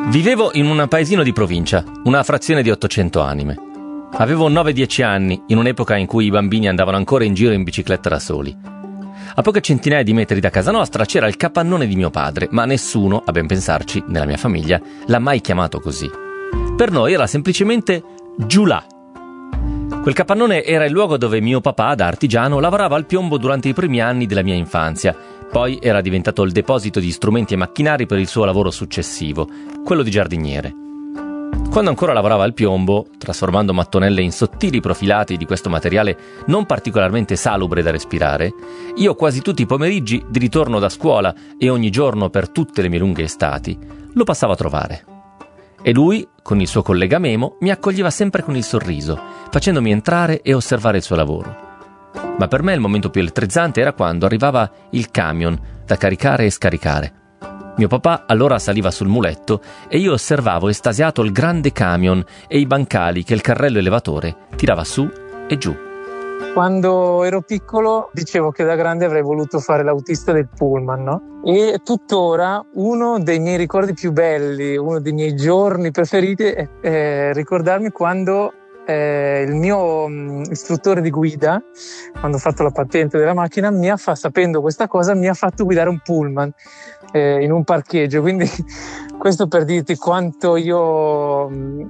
Vivevo in un paesino di provincia, una frazione di 800 anime. Avevo 9-10 anni, in un'epoca in cui i bambini andavano ancora in giro in bicicletta da soli. A poche centinaia di metri da casa nostra c'era il capannone di mio padre, ma nessuno, a ben pensarci, nella mia famiglia, l'ha mai chiamato così. Per noi era semplicemente giulà. Quel capannone era il luogo dove mio papà, da artigiano, lavorava al piombo durante i primi anni della mia infanzia. Poi era diventato il deposito di strumenti e macchinari per il suo lavoro successivo, quello di giardiniere. Quando ancora lavorava al piombo, trasformando mattonelle in sottili profilati di questo materiale non particolarmente salubre da respirare, io quasi tutti i pomeriggi di ritorno da scuola e ogni giorno per tutte le mie lunghe estati, lo passavo a trovare. E lui, con il suo collega Memo, mi accoglieva sempre con il sorriso, facendomi entrare e osservare il suo lavoro. Ma per me il momento più elettrizzante era quando arrivava il camion da caricare e scaricare. Mio papà allora saliva sul muletto e io osservavo estasiato il grande camion e i bancali che il carrello elevatore tirava su e giù. Quando ero piccolo dicevo che da grande avrei voluto fare l'autista del pullman, no? E tuttora uno dei miei ricordi più belli, uno dei miei giorni preferiti è ricordarmi quando il mio istruttore di guida, quando ho fatto la patente della macchina, sapendo questa cosa, mi ha fatto guidare un pullman in un parcheggio. Quindi questo per dirti quanto io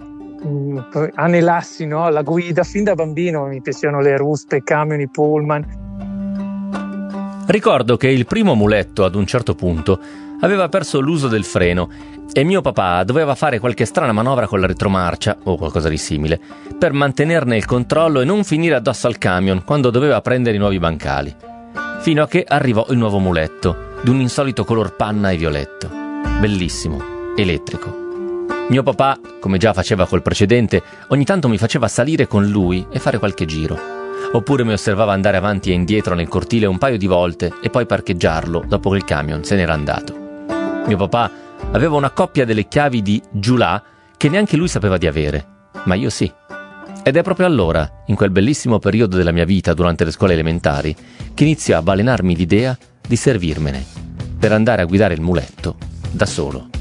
anelassi, no, la guida. Fin da bambino mi piacevano le ruspe, i camion, i pullman. Ricordo che il primo muletto, ad un certo punto, aveva perso l'uso del freno e mio papà doveva fare qualche strana manovra con la retromarcia o qualcosa di simile per mantenerne il controllo e non finire addosso al camion quando doveva prendere i nuovi bancali. Fino a che arrivò il nuovo muletto, di un insolito color panna e violetto. Bellissimo, elettrico. Mio papà, come già faceva col precedente, ogni tanto mi faceva salire con lui e fare qualche giro. Oppure mi osservava andare avanti e indietro nel cortile un paio di volte e poi parcheggiarlo dopo che il camion se n'era andato. Mio papà aveva una coppia delle chiavi di giulà che neanche lui sapeva di avere, ma io sì. Ed è proprio allora, in quel bellissimo periodo della mia vita durante le scuole elementari, che iniziò a balenarmi l'idea di servirmene per andare a guidare il muletto da solo.